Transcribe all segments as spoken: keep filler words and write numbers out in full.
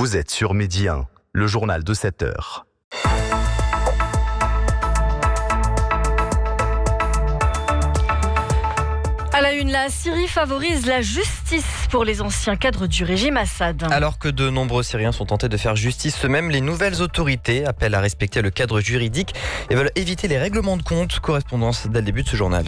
Vous êtes sur Midi un, le journal de sept heures. À la une, la Syrie favorise la justice pour les anciens cadres du régime Assad. Alors que de nombreux Syriens sont tentés de faire justice eux-mêmes, les nouvelles autorités appellent à respecter le cadre juridique et veulent éviter les règlements de compte. Correspondance dès le début de ce journal.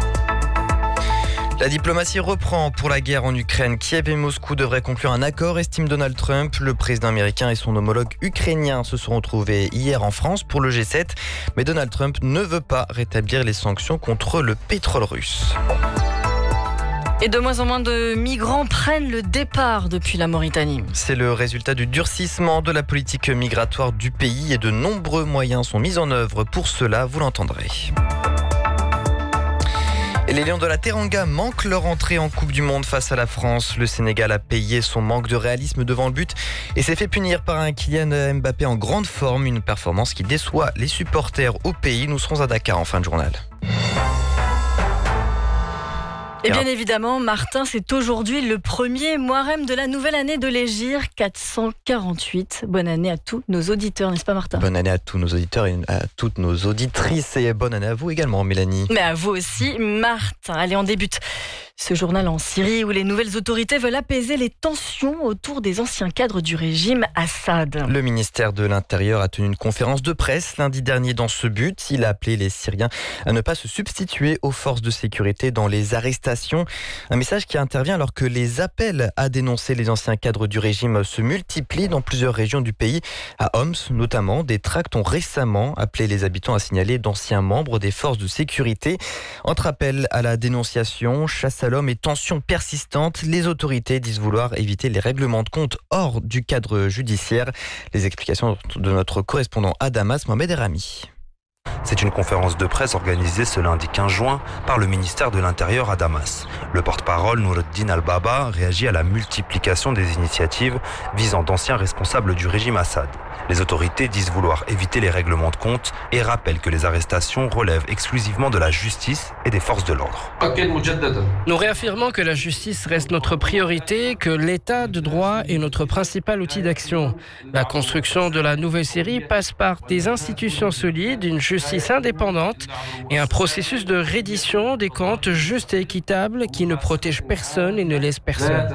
La diplomatie reprend pour la guerre en Ukraine. Kiev et Moscou devraient conclure un accord, estime Donald Trump. Le président américain et son homologue ukrainien se sont retrouvés hier en France pour le G sept. Mais Donald Trump ne veut pas rétablir les sanctions contre le pétrole russe. Et de moins en moins de migrants prennent le départ depuis la Mauritanie. C'est le résultat du durcissement de la politique migratoire du pays et de nombreux moyens sont mis en œuvre pour cela, vous l'entendrez. Et les Lions de la Teranga manquent leur entrée en Coupe du Monde face à la France. Le Sénégal a payé son manque de réalisme devant le but et s'est fait punir par un Kylian Mbappé en grande forme. Une performance qui déçoit les supporters au pays. Nous serons à Dakar en fin de journal. Et bien évidemment, Martin, c'est aujourd'hui le premier Muharrem de la nouvelle année de l'Hégire quatre cent quarante-huit. Bonne année à tous nos auditeurs, n'est-ce pas Martin ? Bonne année à tous nos auditeurs et à toutes nos auditrices et bonne année à vous également, Mélanie. Mais à vous aussi, Martin. Allez, on débute ce journal en Syrie où les nouvelles autorités veulent apaiser les tensions autour des anciens cadres du régime Assad. Le ministère de l'Intérieur a tenu une conférence de presse lundi dernier dans ce but. Il a appelé les Syriens à ne pas se substituer aux forces de sécurité dans les arrestations. Un message qui intervient alors que les appels à dénoncer les anciens cadres du régime se multiplient dans plusieurs régions du pays. À Homs notamment, des tracts ont récemment appelé les habitants à signaler d'anciens membres des forces de sécurité. Entre appels à la dénonciation, chasse à l'homme et tensions persistantes, les autorités disent vouloir éviter les règlements de compte hors du cadre judiciaire. Les explications de notre correspondant à Damas, Mohamed Erami. C'est une conférence de presse organisée ce lundi quinze juin par le ministère de l'Intérieur à Damas. Le porte-parole Noureddin Al-Baba réagit à la multiplication des initiatives visant d'anciens responsables du régime Assad. Les autorités disent vouloir éviter les règlements de compte et rappellent que les arrestations relèvent exclusivement de la justice et des forces de l'ordre. Nous réaffirmons que la justice reste notre priorité, que l'état de droit est notre principal outil d'action. La construction de la nouvelle Syrie passe par des institutions solides, une justice indépendante et un processus de reddition des comptes juste et équitable qui ne protège personne et ne laisse personne.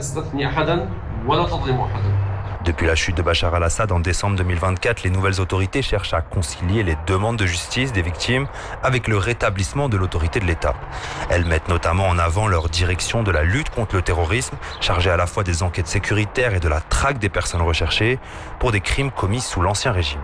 Depuis la chute de Bachar al-Assad en décembre deux mille vingt-quatre, les nouvelles autorités cherchent à concilier les demandes de justice des victimes avec le rétablissement de l'autorité de l'État. Elles mettent notamment en avant leur direction de la lutte contre le terrorisme, chargée à la fois des enquêtes sécuritaires et de la traque des personnes recherchées pour des crimes commis sous l'Ancien Régime.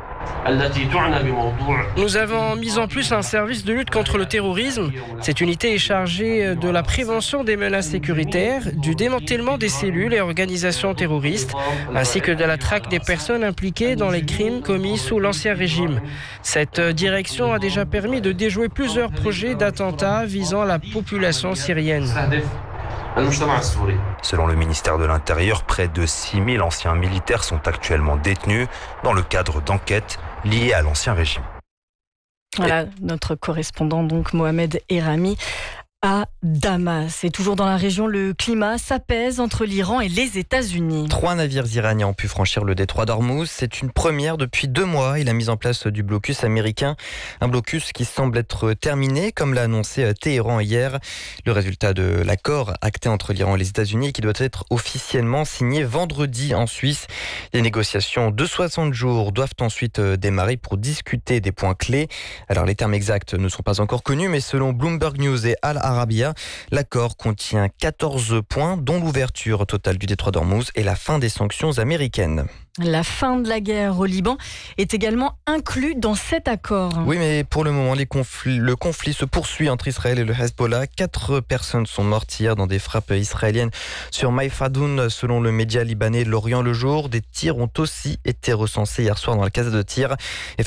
Nous avons mis en place un service de lutte contre le terrorisme. Cette unité est chargée de la prévention des menaces sécuritaires, du démantèlement des cellules et organisations terroristes, ainsi que de la traque des personnes impliquées dans les crimes commis sous l'Ancien Régime. Cette direction a déjà permis de déjouer plusieurs projets d'attentats visant la population syrienne. Selon le ministère de l'Intérieur, près de six mille anciens militaires sont actuellement détenus dans le cadre d'enquêtes liées à l'Ancien Régime. Voilà, notre correspondant donc Mohamed Erami à Damas. Et toujours dans la région, le climat s'apaise entre l'Iran et les États-Unis. Trois navires iraniens ont pu franchir le détroit d'Ormuz. C'est une première depuis deux mois et la mise en place du blocus américain. Un blocus qui semble être terminé, comme l'a annoncé Téhéran hier. Le résultat de l'accord acté entre l'Iran et les États-Unis qui doit être officiellement signé vendredi en Suisse. Les négociations de soixante jours doivent ensuite démarrer pour discuter des points clés. Alors les termes exacts ne sont pas encore connus, mais selon Bloomberg News et Al Arabia, l'accord contient quatorze points, dont l'ouverture totale du détroit d'Ormuz et la fin des sanctions américaines. La fin de la guerre au Liban est également inclus dans cet accord. Oui, mais pour le moment, les conflits, le conflit se poursuit entre Israël et le Hezbollah. Quatre personnes sont mortes hier dans des frappes israéliennes sur Maïfadoun, selon le média libanais L'Orient le Jour. Des tirs ont aussi été recensés hier soir dans la casa de tir. Et